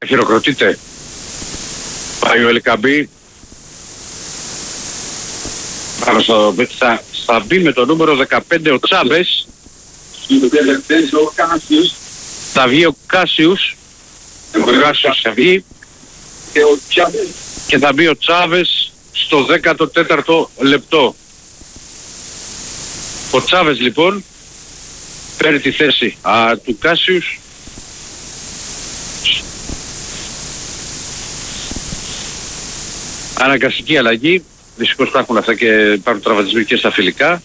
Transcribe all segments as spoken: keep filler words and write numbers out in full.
χειροκροτείται. Πάει ο Ελκαμπή. Πάνω στο, θα, θα μπει με το νούμερο δεκαπέντε ο Τσάβες. Θα βγει ο Κάσιους. Ο Κάσιους θα βγει. Και θα μπει ο Τσάβες στο δέκατο τέταρτο λεπτό. Ο Τσάβες λοιπόν παίρνει τη θέση α, του Κάσιους. Αναγκαστική αλλαγή. Δυστυχώς υπάρχουν αυτά και υπάρχουν τραυματισμοί και στα φιλικά.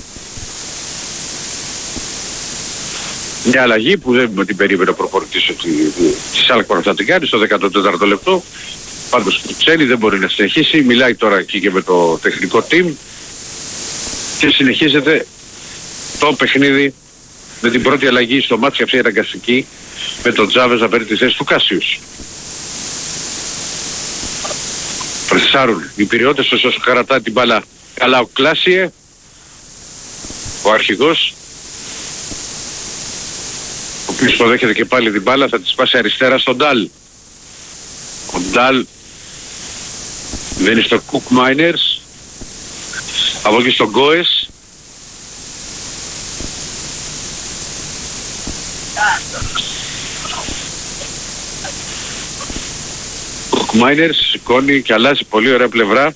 Μια αλλαγή που δεν με την περίμενε ο προπονητής ότι της Αλκμar θα την κάνει στο δέκατο τέταρτο λεπτό. Πάντως ξέρει, δεν μπορεί να συνεχίσει. Μιλάει τώρα εκεί και με το τεχνικό team και συνεχίζεται το παιχνίδι με την πρώτη αλλαγή στο μάτσο αυτή αναγκαστική με τον Τσάβες να παίρνει τη θέση του Κάσιους. Πρεσάρουν οι πυριώτες όσο κρατά την μπάλα καλά ο Κλάσιε, ο αρχηγός, ο οποίος υποδέχεται και πάλι την μπάλα, θα τη σπάσει αριστερά στον Ντάλ. Ο Ντάλ βαίνει στο Cook Miners, από εκεί στον Γκόες. Cook Miners σηκώνει και αλλάζει πολύ ωραία πλευρά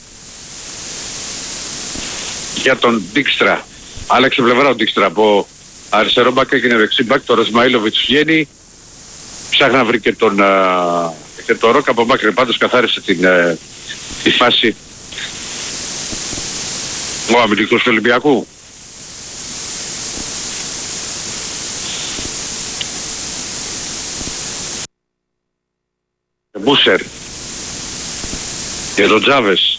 για τον Ντίκστρα. Άλλαξε πλευρά ο Ντίκστρα από αριστερό μπακ έγινε δεξί μπακ. Το Ρεσμαΐλοβιτς βγαίνει, ψάχνει να βρει και τον, α, και τον Ρόκα από μπακ. Πάντως καθάρισε την, α, τη φάση ο αμυντικός του Ολυμπιακού. Μπούσερ και τον Τζάβες.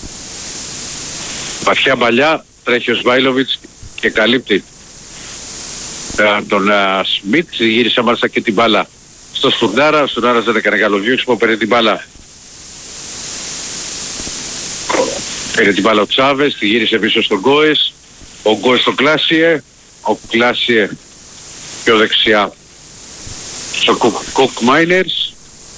Βαθιά παλιά τρέχει ο Σμάιλοβιτς και καλύπτει ε, τον uh, Σμιτ. Γύρισε μάλιστα και την μπάλα στο Στουρνάρα. Ο Στουρνάρας δεν έκανε καλό διώξιμο, παίρνει την μπάλα. Παίρνει την μπάλα ο Τσάβες, τη γύρισε πίσω στον Γκόες. Ο Γκόες στο Κλάσιε. Ο Κλάσιε πιο δεξιά στο Cook Miners,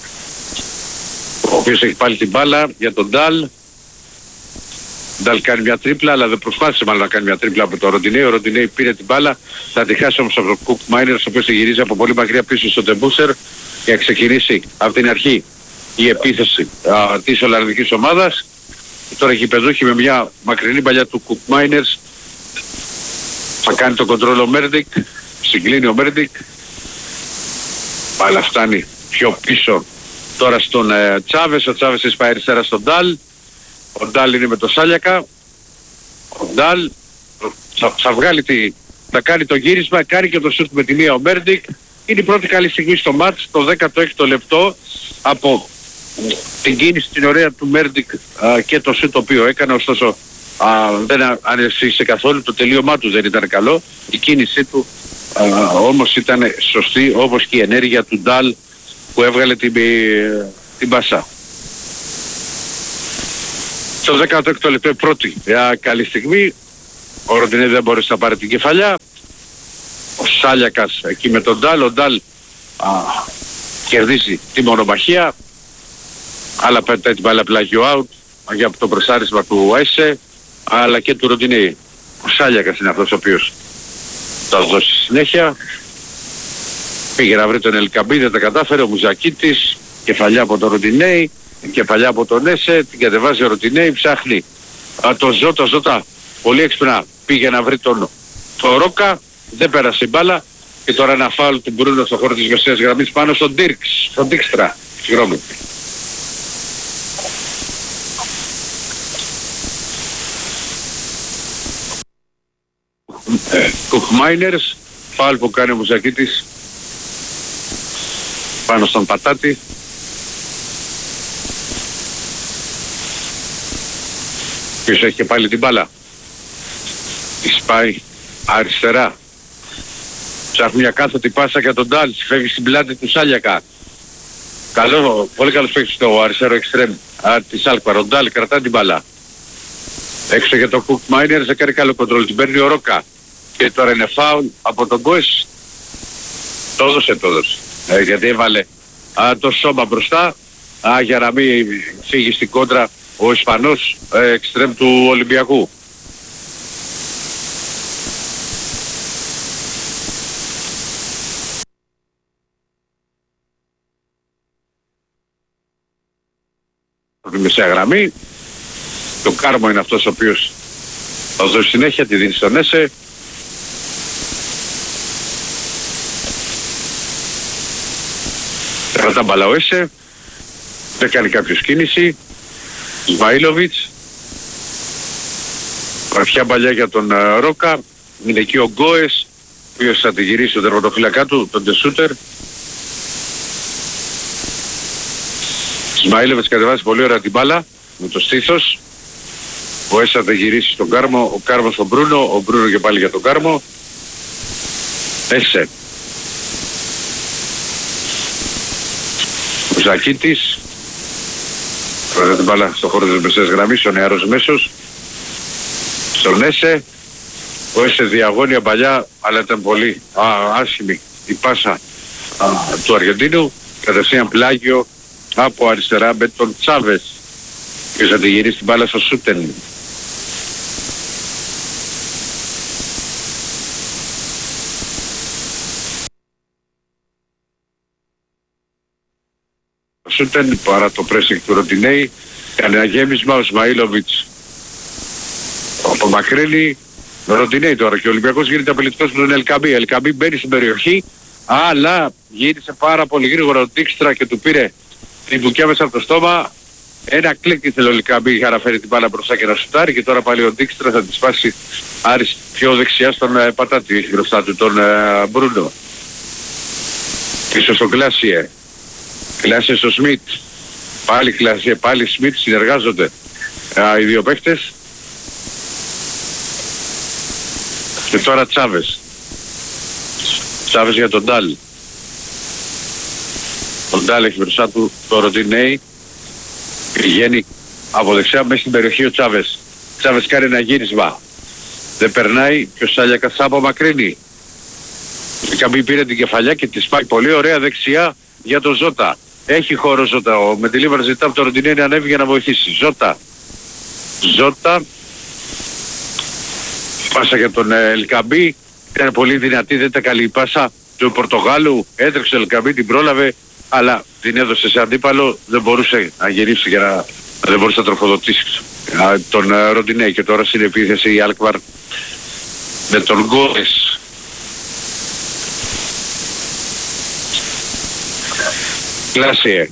ο οποίος έχει πάλι την μπάλα για τον Ντάλ. Ντάλ κάνει μια τρίπλα, αλλά δεν προσπάθησε μάλλον να κάνει μια τρίπλα από τον Ροντινέι. Ο Ροντινέι πήρε την μπάλα, θα τη χάσει όμως από τον Cook Miners, ο οποίος τη γυρίζει από πολύ μακριά πίσω στον Ντεμπούσερ για να ξεκινήσει από την αρχή η επίθεση α, της Ολλανδικής ομάδας. Και τώρα έχει πεδούχη με μια μακρινή παλιά του Cook Miners. Θα κάνει το κοντρόλ ο Μέρντικ, συγκλίνει ο Μέρντικ. Αλλά φτάνει πιο πίσω τώρα στον ε, Τσάβες. Ο Τσάβες εισπάει αριστερά στον Ντάλ. Ο Ντάλ είναι με το Σάλιακα. Ο Ντάλ θα, θα βγάλει τη, θα κάνει το γύρισμα, κάνει και το σούτ με τη μία ο Μέρντικ. Είναι η πρώτη καλή στιγμή στο μάτς, το δέκατο έκτο λεπτό, από την κίνηση την ωραία του Μέρντικ α, και το σούτ το οποίο έκανε, ωστόσο α, δεν ανεσύγησε καθόλου, το τελείωμά του δεν ήταν καλό. Η κίνησή του α, όμως ήταν σωστή, όπως και η ενέργεια του Ντάλ που έβγαλε την, την μπάσα. Στο δέκατο έκτο λεπτό η πρώτη μια καλή στιγμή. Ο Ροντινέι δεν μπορούσε να πάρει την κεφαλιά. Ο Σάλιακας εκεί με τον Ντάλ. Ο Ντάλ α, κερδίζει τη μονομαχία, αλλά πέτάει την μπάλα πλάγιο out για το προσάρισμα του Άισε αλλά και του Ροντινέι. Ο Σάλιακας είναι αυτός ο οποίος θα δώσει συνέχεια. Πήγε να βρει τον Ελκαμπή, δεν τα κατάφερε. Ο Μουζακίτης, κεφαλιά από τον Ροντινέι, κεφαλιά από τον Έσε, την κατεβάζει ο Ροντινέι, ψάχνει α, τον Ζώτα, Ζώτα πολύ έξυπνα πήγε να βρει τον το Ρόκα, δεν πέρασε η μπάλα και τώρα ένα φάουλ του Μπρούνο στον χώρο της μεσαίας γραμμής πάνω στον Ντίρξ, στον Ντίξτρα, συγγνώμη. Cook Miners, φάουλ που κάνει ο Μουζακίτης πάνω στον Πατάτη. Πίσω έχει και πάλι την μπάλα. Τη σπάει αριστερά. Ψάχνει μια κάθετη πάσα για τον Ντάλ. Φεύγει στην πλάτη του Σάλιακα. Καλό, πολύ καλός παίκτης στο αριστερό εξτρέμ της Alkmaar. Ο Ντάλ κρατά την μπάλα. Έξω για το Cook Miners, δεν κάνει καλό κοντρόλ. Την παίρνει ο Ρόκα. Και τώρα είναι φάουλ από τον Γκόες. Το έδωσε, το έδωσε. Ε, γιατί έβαλε α, το σώμα μπροστά α, για να μην φύγει στην κόντρα ο Ισπανός ε, εξτρέμ του Ολυμπιακού. Τη μεσαία γραμμή. Το Κάρμο είναι αυτός ο οποίος θα δώσει συνέχεια, τη δίνει στον Έσε. Κρατά μπαλά ο Έσε. Δεν κάνει κάποιος κίνηση. Ισμαήλοβιτς. Παρφιά μπαλιά για τον uh, Ρόκα. Είναι εκεί ο Γκόες, ο οποίος θα τη γυρίσει τον τερματοφύλακά του, τον Ντεσούτερ. Ισμαήλοβιτς κατεβάζει πολύ ωραία την μπάλα με το στήθος. Ο Έσα θα γυρίσει στον Κάρμο, ο Κάρμος στον Μπρούνο, ο Μπρούνο και πάλι για τον Κάρμο. Έσε. Ο Ζακίτης. Πρώτα την μπάλα στον χώρο της μεσαίας γραμμής, ο νεαρός μέσος. Στον Έσε. Ο Έσε διαγώνια παλιά, αλλά ήταν πολύ α, άσχημη η πάσα α, του Αργεντίνου. Κατευθείαν πλάγιο από αριστερά με τον Τσάβες. Και θα τη γυρίσει την μπάλα στο Σούτεν. Ο Σούτεν παρά το pressing του Ροντινέη κάνει ένα γέμισμα, ο Ισμαήλοβιτς απομακρύνει. Ο Ροντινέη τώρα και ο Ολυμπιακός γίνεται απειλητικός με τον Ελκαμπή. Ελκαμπή μπαίνει στην περιοχή, αλλά γύρισε πάρα πολύ γρήγορα ο Ντίξτρα και του πήρε την μπουκιά μέσα από το στόμα. Ένα κλικ ήθελε ο Ελκαμπή για να φέρει την μπάλα μπροστά και να σουτάρει, και τώρα πάλι ο Ντίξτρα θα τη σπάσει Άρης πιο δεξιά στον ε, Πατάτη, έχει μπροστά του τον ε, Μπρούνο. Πίσω στο Κλάσιε. Κλάσιε στο Σμιτ. Πάλι Κλάσιε, πάλι Σμιτ, συνεργάζονται ε, οι δύο παίχτες. Και τώρα Τσάβες. Τσάβες για τον Ντάλ. Ο Ντάλ έχει μπροστά του το Ροντινέη. Πηγαίνει από δεξιά μέσα στην περιοχή ο Τσάβες. Τσάβες κάνει ένα γύρισμα. Δεν περνάει και ο Σάλιακας απομακρύνει. Η Καμπή πήρε την κεφαλιά και τη σπάει πολύ ωραία δεξιά για τον Ζώτα. Έχει χώρο Ζώτα. Ο Μεντιλίβαρ ζητά από τον Ροντινέη να ανέβει για να βοηθήσει. Ζώτα. Ζώτα. Πάσα για τον Ελκαμπή. Ήταν πολύ δυνατή, δεν ήταν καλή η πάσα του Πορτογάλου. Έτρεξε ο Ελκαμπή, την πρόλαβε, αλλά την έδωσε σε αντίπαλο. Δεν μπορούσε να γυρίσει για να... δεν μπορούσε να τροφοδοτήσει τον Ροντινέη. Και τώρα στην επίθεση η Αλκμαρ με τον Γκόες. Κλάσιε.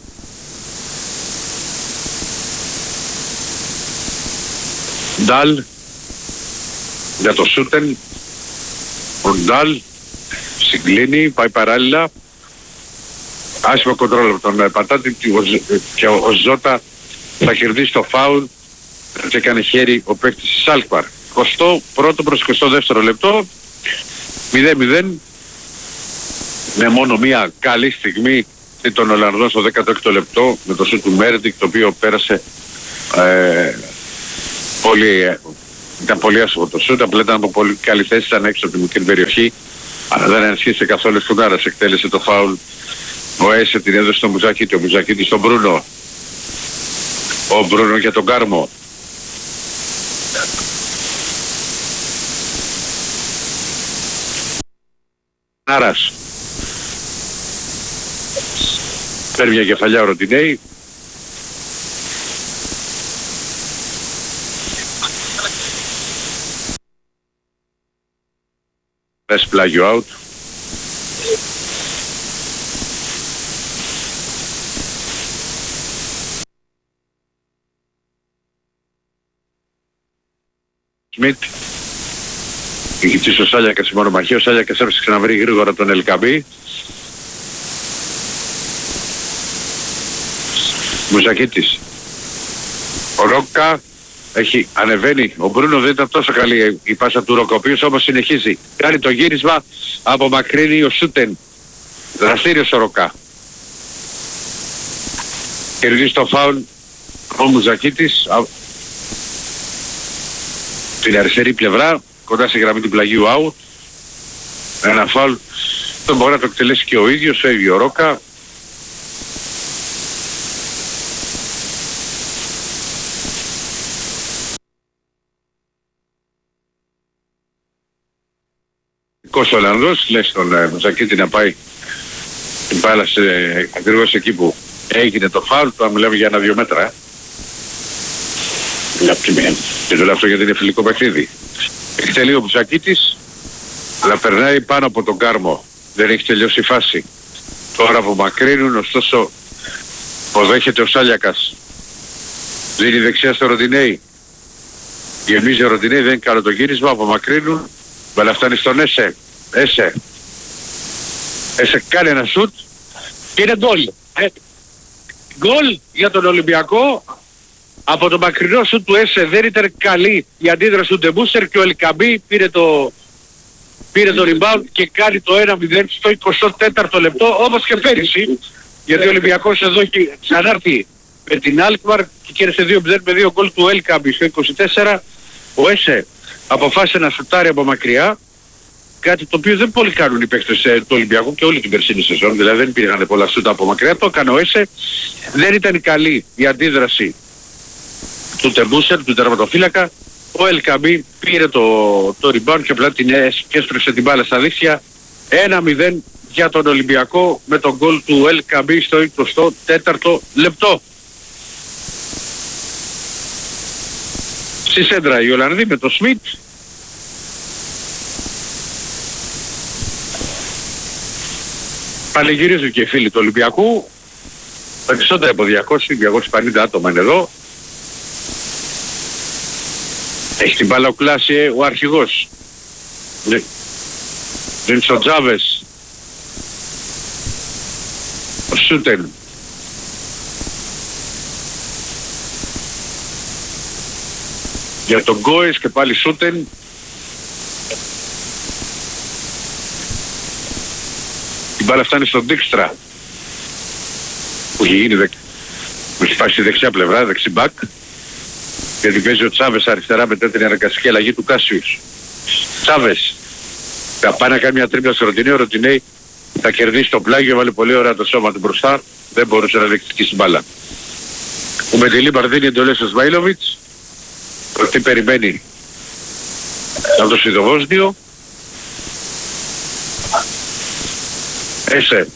Ντάλ για το Σούτεν. Ο Ντάλ συγκλίνει, πάει παράλληλα. Άσχημο κοντρόλ από τον Πατάτη και ο, ο Ζώτα θα κερδίσει το φάουλ και έκανε χέρι ο παίκτης της Αλκμαρ. εικοστό πρώτο προς εικοστό δεύτερο λεπτό. μηδέν μηδέν. Με μόνο μία καλή στιγμή τον Ολλανδό στο δέκατο έκτο λεπτό με το σούτ του Μέρντικ, το οποίο πέρασε ε, πολύ, ε, ήταν πολύ άσχημο το σούτ, απλά ήταν από πολύ καλή θέση, ήταν έξω από τη μικρή περιοχή, αλλά δεν ενισχύσε καθόλου σκουτάρας, εκτέλεσε το φάουλ. Ο Έσε την έδωσε στο Μουζακίτη, ο Μουζακίτης στον Μπρούνο, ο Μπρούνο για τον Κάρμο. Άρας. Παίρνει μια κεφαλιά ο Ροντινέη. Πες πλάγιο out. Σμιτ. Ηγητής ο Σάλιακας η μονομαχία. Ο Σάλιακας έψαξε να βρει γρήγορα τον Ελκαμπή. Μουζακίτης. Ο Ρόκα έχει ανεβαίνει. Ο Μπρούνο δεν ήταν τόσο καλή η πάσα του Ρόκα, ο οποίος όμως συνεχίζει. Κάνει το γύρισμα, απομακρύνει ο Σούτεν. Δραστήριος ο Ρόκα. Κερδίζει το φάουλ ο Μουζακίτης. Την αριστερή πλευρά, κοντά στη γραμμή του πλαγίου out. Ένα φάουλ. Το μπορεί να το εκτελέσει και ο ίδιος, φεύγει ο Ρόκα. Κακός Ολλανδός, λέει στον ε, Μουζακίτη να πάει την μπάλα σε, ακριβώς εκεί που έγινε το φάουλ. Τώρα μιλάμε για ένα-δύο μέτρα. Ε. Και το λέω αυτό γιατί είναι φιλικό παιχνίδι. Εκτελεί ο Μουζακίτης, αλλά περνάει πάνω από τον Κάρμο. Δεν έχει τελειώσει η φάση. Τώρα απομακρύνουν, ωστόσο αποδέχεται ο Σάλιακας. Δίνει δεξιά στο Ροντινέι. Γεμίζει ο Ροντινέι, δεν κάνει το γύρισμα, απομακρύνουν. Μπαλά φτάνει στον Έσε. Έσε. Έσε κάνει ένα σουτ και είναι γκολ. Ε, γκολ για τον Ολυμπιακό. Από το μακρινό σουτ του Έσε δεν ήταν καλή η αντίδραση του Ντεμπούσερ και ο Ελκαμπή πήρε το, πήρε το rebound και κάνει το ένα μηδέν στο εικοστό τέταρτο λεπτό, όπως και πέρυσι, γιατί ο Ολυμπιακός εδώ έχει ξανάρθει με την Αλκμαρ και κέρδισε δύο μηδέν με δύο γκολ του Ελκαμπή στο είκοσι τέσσερα. Ο Έσε αποφάσισε να σουτάρει από μακριά, κάτι το οποίο δεν πολύ κάνουν οι παίκτες του Ολυμπιακού και όλη την περσίνη σεζόν, δηλαδή δεν πήραν πολλά σούτα από μακριά, το έκανε ο Έσε. Δεν ήταν καλή η αντίδραση του Τεμπούσερ, του τερματοφύλακα. Ο Ελκαμπή πήρε το, το rebound και απλά την έσπρεψε την μπάλα στα δίχτυα. ένα μηδέν για τον Ολυμπιακό με τον γκολ του Ελκαμπή στο εικοστό τέταρτο λεπτό. Στη σέντρα οι Ολλανδοί με το Σμιτ. Πανηγυρίζουν και οι φίλοι του Ολυμπιακού. Περισσότερα από διακόσια με διακόσια πενήντα άτομα είναι εδώ. Έχει την μπάλα ο Κλάσιε, ο αρχηγός. Δίνει στον Τζάβες. Ο Σούτεν. Για τον Γκόες και πάλι Σούτεν. Η μπάλα φτάνει στον Ντίξτρα που έχει γίνει δεκ... που έχει πάει στη δεξιά πλευρά, δεξί μπακ, γιατί παίζει ο Τσάβες αριστερά μετά την αναγκαστική αλλαγή του Κάσιους. Τσάβες θα πάει να κάνει μια τρίπλα στο Ροντινέι, ο Ροντινέι θα κερδίσει το πλάγιο, βάλει πολύ ωραία το σώμα του μπροστά, δεν μπορούσε να διεκδικήσει μπάλα. Ο Μεντιλίμπαρ δίνει εντολές στο Σμαΐλοβιτς, το τι περιμένει από το Σιδοβόσνιο. Έσε.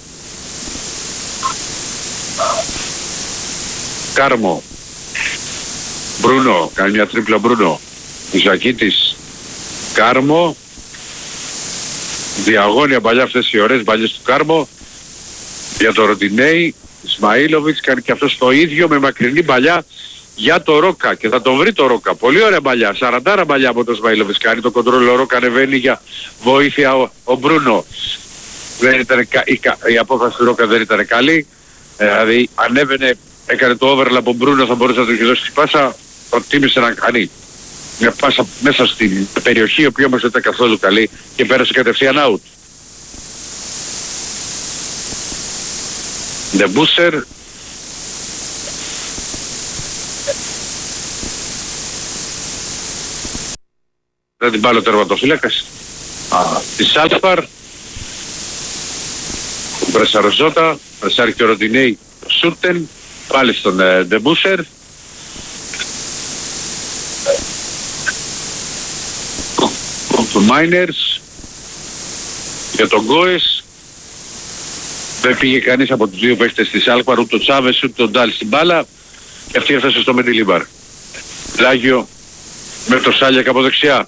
Κάρμο. Μπρούνο. Κάνει μια τρίπλα Μπρούνο. Μουζακίτης. Κάρμο. Διαγώνια παλιά αυτές οι ωραίες παλιές του Κάρμο. Για το Ροντινέι. Ισμαήλοβιτς κάνει και αυτός το ίδιο με μακρινή παλιά για το Ρόκα. Και θα τον βρει το Ρόκα. Πολύ ωραία παλιά. Σαραντάρα παλιά από το Ισμαήλοβιτς κάνει. Το κοντρόλ ο Ρόκα ανεβαίνει για βοήθεια ο, ο Μπρούνο. Δεν ήταν, η, η απόφαση του Ρόκα δεν ήταν καλή. Ε, δηλαδή ανέβαινε, έκανε το overlap ο Μπρούνο, θα μπορούσε να του έχει δώσει την πάσα. Προτίμησε να κάνει μια πάσα μέσα στην περιοχή, η οποία όμως δεν ήταν καθόλου καλή και πέρασε κατευθείαν out. Ντεμπούσερ. Δεν την πάρει ο τερματοφύλακας της Αλκμαρ. Πρεσαροζότα, πρεσάρει και ο Ροντινέι, Σούρτεν, πάλι στον Ντεμπούσερ. Του Μάινερς για τον Γκόες. Δεν πήγε κανείς από τους δύο παίχτες της Αλκμαρ, ούτε ο Τσάβες ούτε τον Ντάλ στην μπάλα, και αυτή έφτασε στο Μεντιλίμπαρ. Λάγιο με το Σάλιακ από δεξιά.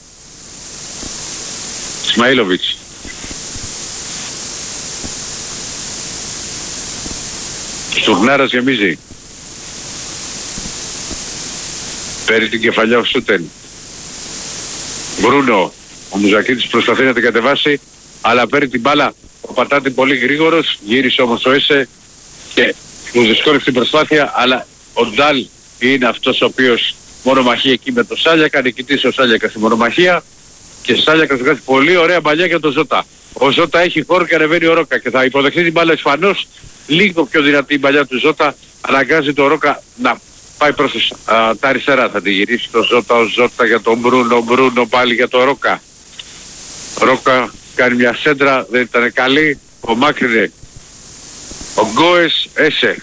Ισμαήλοβιτς. Στουρνάρας γεμίζει. Παίρνει την κεφαλιά ο Σούτεν. Μπρούνο. Ο Μουζακίτης προσπαθεί να την κατεβάσει, αλλά παίρνει την μπάλα. Ο Πατάτη πολύ γρήγορος. Γύρισε όμως ο Έσε και μου δυσκόλευε την προσπάθεια, αλλά ο Ντάλ είναι αυτός ο οποίος μονομαχεί εκεί με το Σάλιακα. Νικητής ο Σάλιακας στη μονομαχία και ο Σάλιακας βγάζει πολύ ωραία μπαλιά για τον Ζώτα. Ο Ζώτα έχει χώρο και ανεβαίνει ο Ρόκα και θα υποδεχθεί την μπάλα Ισπανός. Λίγο πιο δυνατή η παλιά του Ζώτα, αναγκάζει το Ρόκα να πάει προς α, τα αριστερά. Θα τη γυρίσει το Ζώτα, ο Ζώτα για τον Μπρούνο, Μπρούνο πάλι για το Ρόκα. Ρόκα κάνει μια σέντρα, δεν ήταν καλή, ο μάκρυνε. Ο Γκόες, Έσε.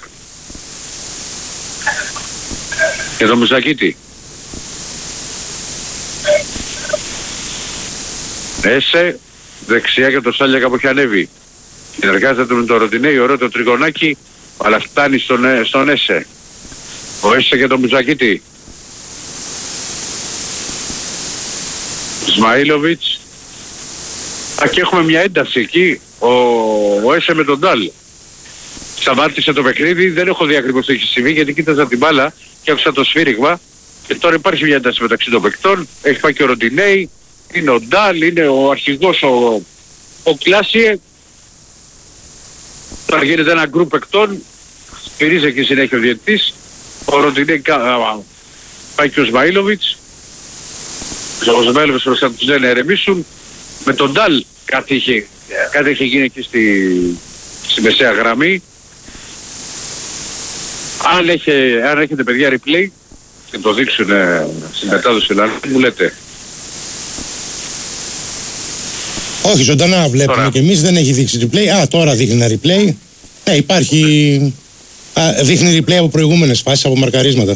Και το Μουζακίτη. Έσε, δεξιά για το Σάλιακα που έχει ανέβει. Συνεργάζεται με το Ροντινέι, ωραίο το τριγωνάκι, αλλά φτάνει στον, στον Έσε. Ο Έσε και τον Μουζακίτη. Ισμαήλοβιτς. Α, και έχουμε μια ένταση εκεί. Ο, ο Έσε με τον Ντάλ. Σταμάτησε το παιχνίδι, δεν έχω δει ακριβώς τι έχει συμβεί γιατί κοίταζα την μπάλα και άκουσα το σφύριγμα. Και τώρα υπάρχει μια ένταση μεταξύ των παικτών. Έχει πάει και ο Ροντινέι, είναι ο Ντάλ, είναι ο αρχηγός ο, ο Κλάσιε. Τώρα γίνεται ένα γκρουπ παικτών, στηρίζει εκεί συνέχεια ο διαιτητής. Ο Ροντινέι πάει και ο Σμαήλοβιτς. Ο Σμαήλοβιτς προς να τους λένε ερεμήσουν. Με τον Ντάλ κάτι είχε, κάτι είχε γίνει εκεί στη, στη μεσαία γραμμή. Αν, έχει, αν έχετε παιδιά replay και το δείξουν ε, στην μετάδοση μου λέτε. Όχι, ζωντανά βλέπουμε τώρα. Και εμείς, δεν έχει δείξει replay. Α, τώρα δείχνει ένα replay. Ε, υπάρχει... Α, δείχνει replay από προηγούμενες φάσεις, από μαρκαρίσματα.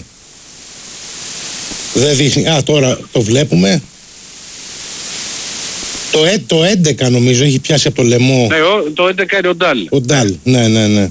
Δεν δείχνει... Α, τώρα το βλέπουμε. Το, ε, το έντεκα νομίζω έχει πιάσει από το λαιμό. Ναι, ο, το έντεκα είναι ο Ντάλ. Ο Ντάλ, ναι, ναι, ναι.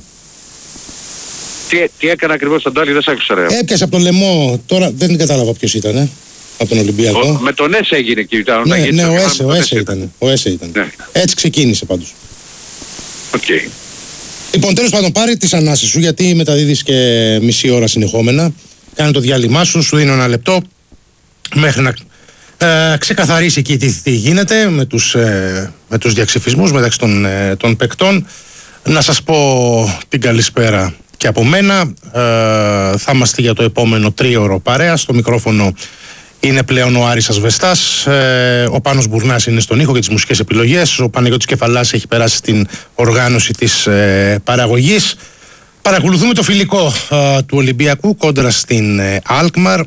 Τι, τι έκανε ακριβώς τον Ντάλ, δεν σ' άκουσα ρε. Έπιασε από το λαιμό, τώρα δεν κατάλαβα ποιος ήταν, ε. Από τον Ολυμπιακό. Ο, με τον Έσε έγινε εκεί. Ήταν, ναι, ναι, ο Έσε, ο Έσε ήταν. Ο Έσε ήταν. Ναι. Έτσι ξεκίνησε πάντως. Οκ. Okay. Λοιπόν, τέλος πάντων, πάρε τις ανάσεις σου, γιατί μεταδίδεις και μισή ώρα συνεχόμενα. Κάνε το διάλειμμά σου, σου δίνω ένα λεπτό μέχρι να ε, ξεκαθαρίσει εκεί τι, τι γίνεται με τους, ε, με τους διαξυφισμούς μεταξύ των, ε, των παικτών. Να σας πω την καλησπέρα και από μένα. Ε, θα είμαστε για το επόμενο τρίωρο παρέα. Στο μικρόφωνο είναι πλέον ο Άρης Ασβεστάς, ε, ο Πάνος Μπουρνάς είναι στον ήχο και τις μουσικές επιλογές, ο Παναγιώτης Κεφαλάς έχει περάσει στην οργάνωση της ε, παραγωγής. Παρακολουθούμε το φιλικό ε, του Ολυμπιακού κόντρα στην ε, Αλκμαρ.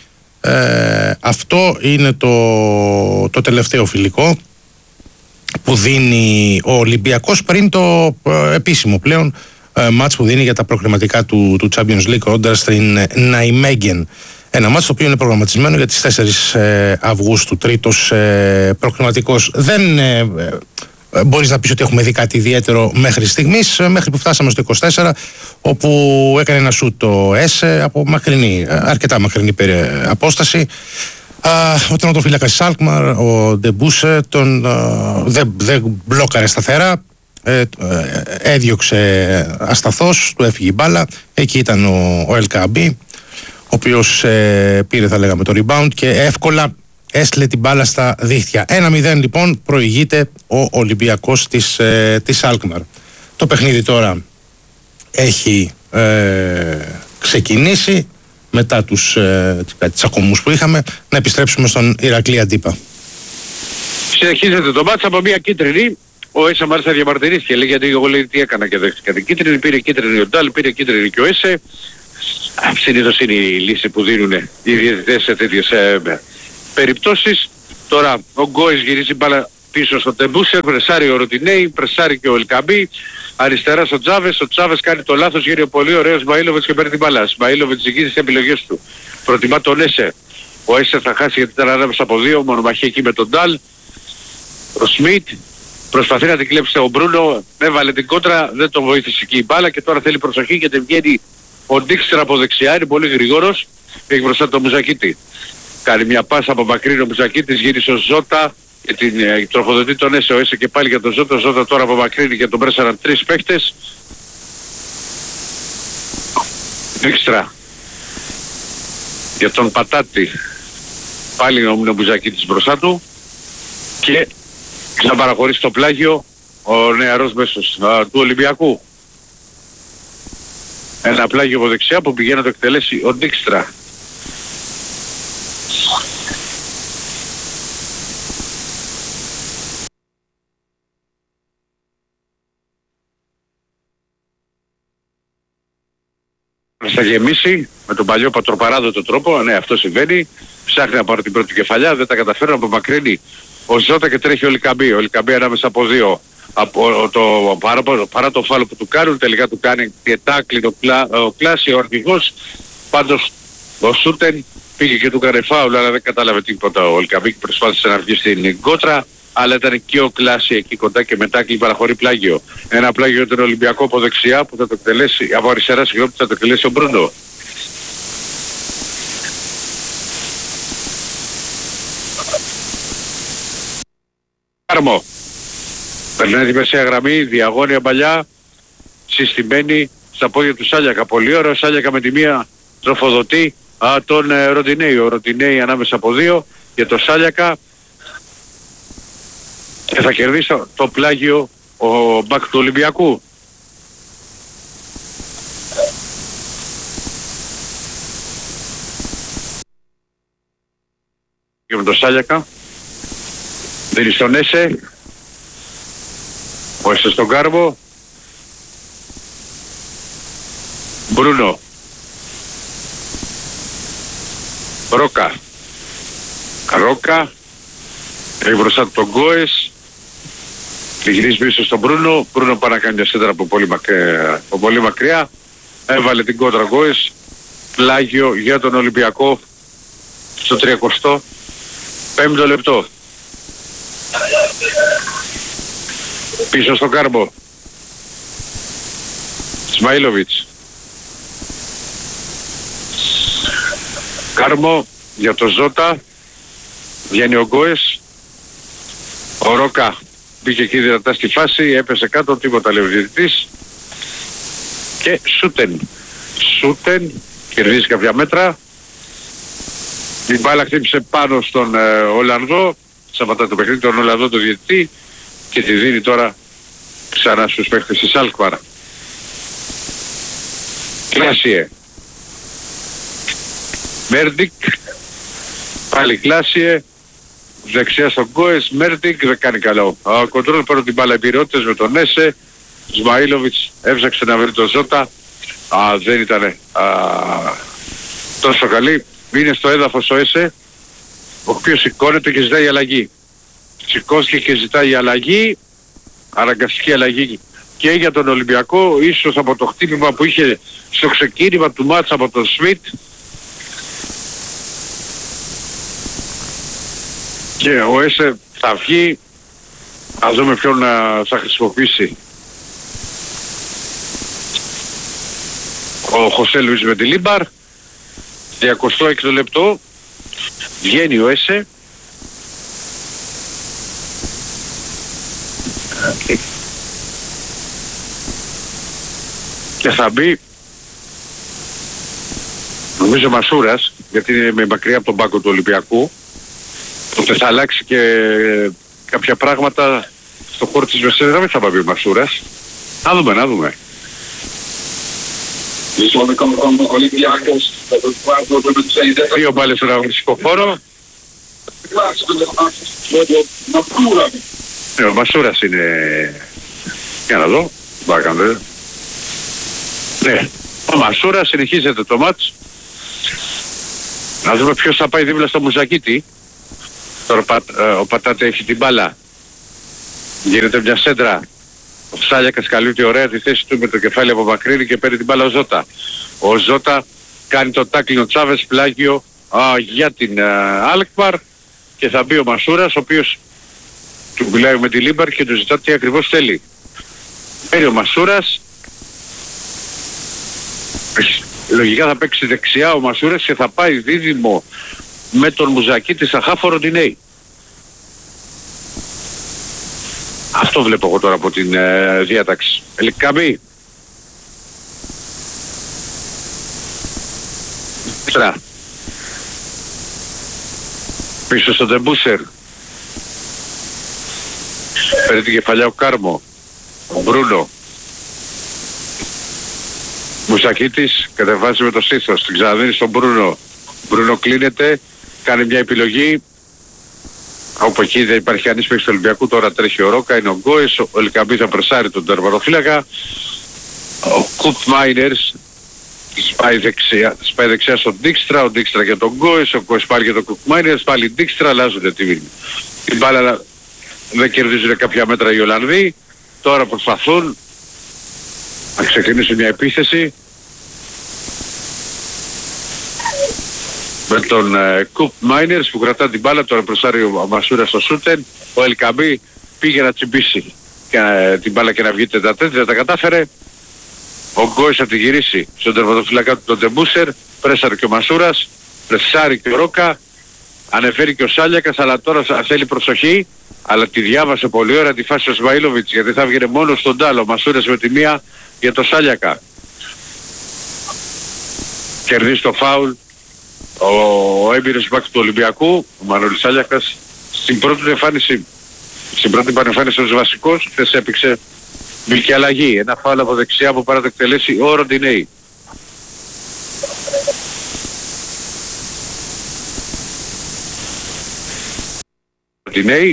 Ε, αυτό είναι το, το τελευταίο φιλικό που δίνει ο Ολυμπιακός πριν το ε, επίσημο πλέον ε, μάτς που δίνει για τα προκριματικά του, του Champions League κόντρα στην Ναϊμέγγεν. Ένα μάτς το οποίο είναι προγραμματισμένο για τις τέσσερις Αυγούστου, τρίτος ε, προκριματικός. Δεν ε, ε, μπορείς να πεις ότι έχουμε δει κάτι ιδιαίτερο μέχρι στιγμής, μέχρι που φτάσαμε στο είκοσι τέσσερα, όπου έκανε ένα σούτ το Έσε από μακρινή, αρκετά μακρινή απόσταση. Α, ο τερματοφύλακας της Αλκμαρ, ο Ντεμπούσε, τον δεν δε μπλόκαρε σταθερά. Ε, ε, έδιωξε ασταθώς, του έφυγε η μπάλα. Εκεί ήταν ο, ο Ελκαμπή, ο οποίος ε, πήρε, θα λέγαμε, το rebound και εύκολα έστειλε την μπάλα στα δίχτυα. ένα μηδέν λοιπόν προηγείται ο Ολυμπιακός της, ε, της Αλκμαρ. Το παιχνίδι τώρα έχει ε, ξεκινήσει μετά τους ε, τσακωμούς που είχαμε. Να επιστρέψουμε στον Ηρακλή Αντίπα. Συνεχίζεται το μάτς από μια κίτρινη. Ο Έσε μάλιστα διαμαρτυρήθηκε, λέει, γιατί εγώ λέει τι έκανα και δέχτηκα την κίτρινη. Πήρε κίτρινη ο Ντάλ, πήρε κίτρινη και ο Έσε. Συνήθως είναι η λύση που δίνουν οι διαιτητές σε τέτοιες ε, περιπτώσεις. Τώρα ο Γκόης γυρίζει μπάλα πίσω στο Τεμπούσερ, πρεσάρει ο Ροντινέι, πρεσάρει και ο Ελκαμπή. Αριστερά στο Τζάβες, ο Τζάβες κάνει το λάθος, γύρει ο πολύ ωραίος Σμαήλοβιτς και παίρνει την μπάλα. Σμαήλοβιτς ζυγίζει τις επιλογές του. Προτιμά τον Έσε. Ο Έσε θα χάσει γιατί ήταν ανάμεσα από δύο, μονομαχία εκεί με τον Ντάλ. Ο Σμιτ προσπαθεί να την κλέψει ο Μπρούνο, έβαλε την κόντρα, δεν τον βοήθησε εκεί η μπάλα και τώρα θέλει προσοχή γιατί βγαίνει ο Ντίξτρα από δεξιά, είναι πολύ γρήγορος, έχει μπροστά το Μουζακίτη. Κάνει μια πάσα από μακρύ ο Μουζακίτης, γύρισε ο Ζώτα και την ε, τροφοδοτεί τον Έσε, ο Έσε και πάλι για τον Ζώτα, ο Ζώτα τώρα από μακρύ και τον πρέσαραν τρεις παίχτες. Ντίξτρα για τον Πατάτη, πάλι ο Μουζακίτης μπροστά του και θα παραχωρήσει το πλάγιο ο νεαρός μέσος α, του Ολυμπιακού. Ένα πλάγιο από δεξιά που πηγαίνει να το εκτελέσει ο Ντίξτρα. Θα γεμίσει με τον παλιό πατροπαράδοτο τρόπο, ναι αυτό συμβαίνει. Ψάχνει να πάρει την πρώτη κεφαλιά, δεν τα καταφέρει, απομακρύνει ο Ζώτα και τρέχει ο Λικαμπή. Ο Λικαμπή ανάμεσα από δύο. Από το, παρά, παρά το φάλο που του κάνουν, τελικά του κάνει και τάκλι το κλά, ο Κλάση, ο αρχηγός. Πάντως ο Σούτεν πήγε και του κάνει φάουλ, αλλά δεν κατάλαβε τίποτα ο Λικαμπή και προσπάθησε να βγει στην κότρα. αλλά ήταν και ο Κλάση εκεί κοντά και μετά παραχωρεί πλάγιο. Ένα πλάγιο για τον Ολυμπιακό από δεξιά που θα το εκτελέσει, από αριστερά συγγνώμη, που θα το εκτελέσει ο Μπρούνο. Κάρμο. Περνάει τη μεσαία γραμμή, διαγώνια παλιά, συστημένη στα πόδια του Σάλιακα. Πολύ ωραίο Σάλιακα με τη μία τροφοδοτή α, τον ε, Ροντινέη. Ο Ροντινέη ανάμεσα από δύο για το Σάλιακα και θα κερδίσει το, το πλάγιο ο μπακ του Ολυμπιακού. Και με το Σάλιακα δίνει στον Έσε, ο Έσε στον Κάρβο, Μπρούνο, Ρόκα, Ρόκα, έχει μπροστά του τον Γκόες, και γυρίζει πίσω στον Μπρούνο, Μπρούνο πάει να κάνει μια σέντρα από πολύ μακριά, από πολύ μακριά, έβαλε την κόντρα Γκόες, πλάγιο για τον Ολυμπιακό στο τριακοστό πέμπτο λεπτό. Πίσω στον Κάρμπο, Σμαΐλοβιτς, Κάρμο για το Ζώτα, βγαίνει ο Γκόες, ο Ρόκα μπήκε εκεί δυνατά στη φάση, έπεσε κάτω, τίποτα λέει ο διαιτητής και Σούτεν, Σούτεν κερδίζει κάποια μέτρα, την μπάλα χτύπησε πάνω στον ε, Ολλανδό, σταματά το παιχνίδι τον Ολλανδό το διαιτητή και τη δίνει τώρα ξανά στους παίχτες της Αλκμαρ. Κλάσιε, Μέρντικ, πάλι Κλάσιε, δεξιά στον Γκόες, Μέρντικ δεν κάνει καλό. Ο κοντρόλ παίρνουν την μπάλα επιρρότητες με τον Έσε, Σμαΐλοβιτς έψαξε να βρει τον Ζώτα, α, δεν ήταν α, τόσο καλή. Είναι στο έδαφος ο Έσε, ο οποίος σηκώνεται και ζητάει αλλαγή. Σηκώθηκε και ζητάει αλλαγή, αναγκαστική αλλαγή και για τον Ολυμπιακό, ίσως από το χτύπημα που είχε στο ξεκίνημα του μάτσα από τον Σμιτ. Και ο Έσε θα βγει, ας δούμε ποιον θα χρησιμοποιήσει. Ο Χωσέ Λουίς με τη Λίμπαρ, είκοσι έξι λεπτό, βγαίνει ο Έσε. Και θα μπει, νομίζω Μασούρας, γιατί είναι με μακριά από τον πάγκο του Ολυμπιακού, οπότε θα αλλάξει και κάποια πράγματα στο χώρο της μεσαίας γραμμής, θα μπει ο Μασούρας. Να δούμε, να δούμε. Δύο μπάλες στον αγωνιστικό χώρο. Ναι, ο Μασούρας είναι... Για να δω. Μπάκαμε. Ναι, ο Μασούρας συνεχίζεται το μάτς. Να δούμε ποιος θα πάει δίπλα στο Μουζακίτη. Τώρα ο Πατάτε έχει την μπάλα. Γίνεται μια σέντρα. Ο Σάλιακας καλύπτει ωραία τη θέση του με το κεφάλι από μακρύνει και παίρνει την μπάλα ο Ζώτα. Ο Ζώτα κάνει το τάκλινο Τσάβες πλάγιο α, για την Αλκμαρ και θα μπει ο Μασούρας, ο οποίος του μιλάει με τη Λίμπαρ και του ζητά τι ακριβώς θέλει. Παίρνει ο Μασούρας, λογικά θα παίξει δεξιά ο Μασούρας και θα πάει δίδυμο με τον Μουζακίτη στα Χάφο Ροντινέη. Αυτό βλέπω εγώ τώρα από την ε, διάταξη. Ελικαμπή. Τρα. Πίσω στον Ντεμπούσερ. Παίρνει την κεφαλιά ο Κάρμο. Ο Μπρούνο. Μουσακίτης κατεβάζει με το στήθος. Την ξαναδίνει στον Μπρούνο. Μπρούνο κλείνεται. Κάνει μια επιλογή. Από εκεί δεν υπάρχει κανείς παίκτης του Ολυμπιακού, τώρα τρέχει ο Ρόκα, είναι ο Γκόες, ο Ελκαμπή θα πρεσάρει τον τερματοφύλακα. Ο Κουπ Μάινερς σπάει δεξιά, σπάει δεξιά στον Ντίξτρα, ο Ντίξτρα για τον Γκόες, ο Γκόες πάλι για τον Κουπ Μάινερς, πάλι Ντίξτρα, αλλάζουν την, την μπάλα, δεν κερδίζουν κάποια μέτρα οι Ολλανδοί. Τώρα προσπαθούν να ξεκινήσουν μια επίθεση. Με με τον Κουπ Μάινερς που κρατά την μπάλα, τον Ροσάριο Μασούρα στο σούτεν. Ο Ελκαμπή πήγε να τσιμπήσει και, ε, την μπάλα και να βγει τετατέτ, δεν τα κατάφερε. Ο Γκόης θα τη γυρίσει στον τερματοφυλακά του τον Ντεμπούσερ, πρέσαρε και ο Μασούρας, πρεσάρει και ο Ρόκα, ανεφέρει και ο Σάλιακας, αλλά τώρα θέλει προσοχή, αλλά τη διάβασε πολύ ώρα τη φάση ο Σμαΐλοβιτς, γιατί θα βγαινε μόνο στον Τάλο, ο Μασούρας με τη μία για το Σάλιακα. Κερδίζει το φάουλ ο, ο έμπειρος μπακ του Ολυμπιακού, ο Μανώλης Σάλιακας, στην πρώτη του εμφάνιση, στην πρώτη εμφάνιση ως βασικός, χθες έπαιξε. Μπήκε αλλαγή, ένα φάουλ από δεξιά που παρά το εκτελέσει ο Ροντινέη. Ροντινέη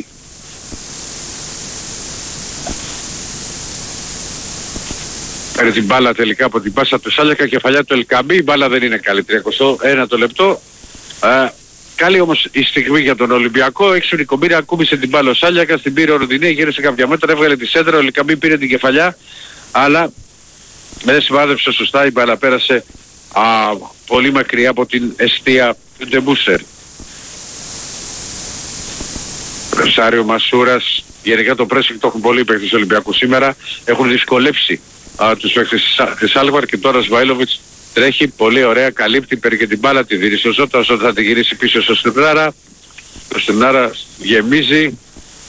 παίρνει την μπάλα τελικά από την πάσα του Σάλιακα, κεφαλιά του Ελκαμπή, η μπάλα δεν είναι καλή, τριακοστό ένα το λεπτό. Α, καλή όμως η στιγμή για τον Ολυμπιακό, έξω η κομπήρα, ακούμπησε την μπάλα ο Σάλιακας, την πήρε ο Ροντινέη, γύρισε κάποια μέτρα, έβγαλε τη σέντρα, ο Ελκαμπή πήρε την κεφαλιά, αλλά δεν σημάδεψε σωστά, η μπάλα πέρασε α, πολύ μακριά από την εστία του Ντεμπούσερ. Ροσάριο Μασούρας, γενικά το pressing το έχουν πολλοί παίκτες του Ολυμπιακού σήμερα, έχουν δυσκολεύσει α, τους παίκτες της Άλβαρ και τώρα Σμαΐλοβιτς τρέχει πολύ ωραία, καλύπτει, παίρνει και την μπάλα, τη δίνει ο Ζώτα, ο Ζώτα θα τη γυρίσει πίσω στο Στενάρα, ο Στενάρα γεμίζει,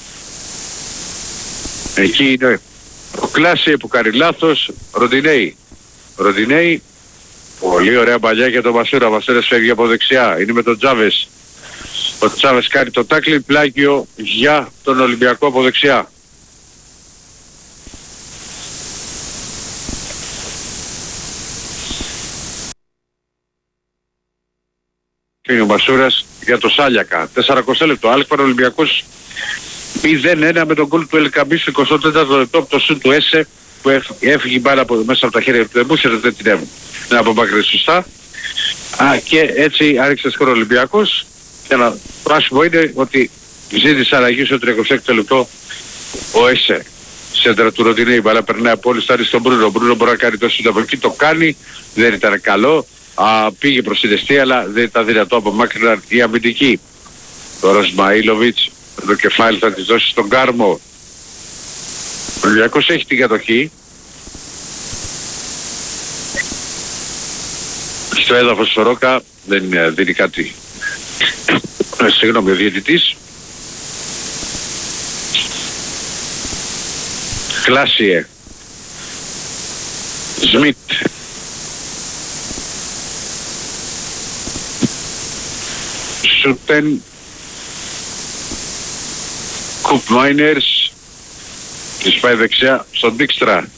εκεί είναι ο Κλάση που κάνει λάθος, Ροντινέη, Ροντινέη, πολύ ωραία παλιά για τον Μασούρα, ο Μασούρας φεύγει από δεξιά, είναι με τον Τζάβες, ο Τζάβες κάνει το τάκλι, πλάγιο για τον Ολυμπιακό από δεξιά. Είναι ο Μασούρας για το Σάλιακα, τεσσαρακόσια λεπτό, Άλκπαρ Ολυμπιακός μηδέν ένα με τον γκολ του Ελκαμπή στο εικοστό τέταρτο λεπτό από το σουτ του Έσε που έφυγε μπάλα από μέσα από τα χέρια του Ντεμπούσερ, δεν την έβγαλε. Να απομάκρυνε σωστά. Α, και έτσι άρχισε σκορ ο Ολυμπιακός. Και ένα πράσινο είναι ότι ζήτησε αλλαγή στο τριάντα έξι λεπτό ο Έσε. Σέντρα του Ροντινέη, η μπάλα περνάει από όλη στάρι στον Μπρούνο. Ο Μπρούνο μπορεί να κάνει το σουτ από εκεί, το κάνει, δεν ήταν καλό. Α, πήγε προς την εστία, αλλά δεν ήταν δυνατό, απομάκρυναν οι αμυντικοί. Τώρα Σμαΐλοβιτς το κεφάλι θα της δώσει στον Κάρμο. Ο Ολυμπιακός έχει την κατοχή. Στο έδαφος ο Ρόκα δεν δίνει κάτι. Συγγνώμη, ο διαιτητής. Κλάσιε. Σμιτ. Σούτεν. Κουπ Μάινερς. Της πάει δεξιά στον Ντίκστρα.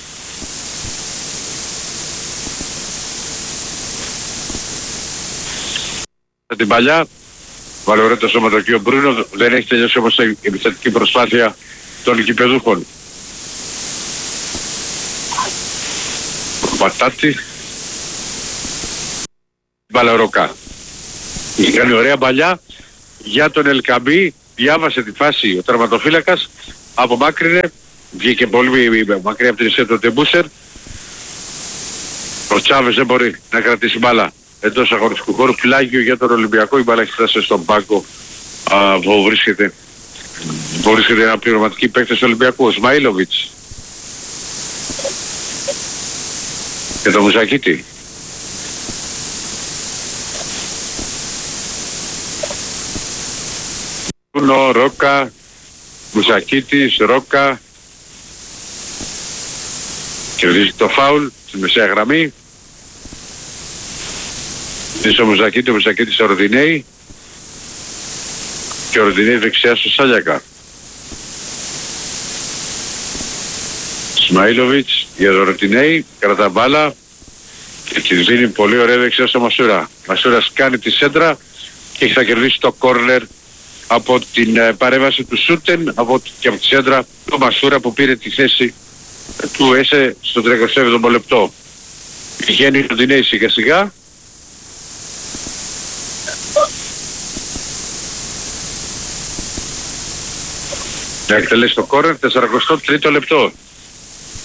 Την παλιά βάλε ωραίο το σωματοκείο Μπρούνο, δεν έχει τελειώσει όμως η επιθετική προσπάθεια των οικειπεδούχων. Πατάτη. Μπάλα Ροκά. Κάνει ωραία παλιά για τον Ελκαμπή, διάβασε τη φάση ο τερματοφύλακας, απομάκρυνε, βγήκε πολύ μακριά από την εστία του Ντεμπούσερ. Ο Τσάβες δεν μπορεί να κρατήσει μπάλα εντός αγωνιστικού χώρου, πλάγιο για τον Ολυμπιακό, η μπάλα έχει φτάσει στον πάγκο α, που βρίσκεται, που βρίσκεται ένα πληρωματική παίκτης του Ολυμπιακού, ο Σμαΐλοβιτς. Και το Μουζακίτη. Μπούνο, Ρόκα, Μουζακίτης, Ρόκα. Κερδίζει το φάουλ στη μεσαία γραμμή. Είναι ο Μουζακίτη, ο Μουζακίτης ο Ροντινέη. Και ο Ροντινέη δεξιά στο Σάλιακα. Σμαΐλοβιτς για τον Ροντινέη, κρατά μπάλα και τη δίνει πολύ ωραία δεξιά στο Μασούρα. Μασούρας κάνει τη σέντρα και θα κερδίσει το κόρνερ από την ε, παρέμβαση του Σούτεν από, και από τη σέντρα του Μασούρα που πήρε τη θέση του Έσε στο τριάντα έβδομο λεπτό. Πηγαίνει ο Ροντινέη σιγά σιγά. Να εκτελέσει το κόρνερ, τεσσαρακοστό τρίτο λεπτό.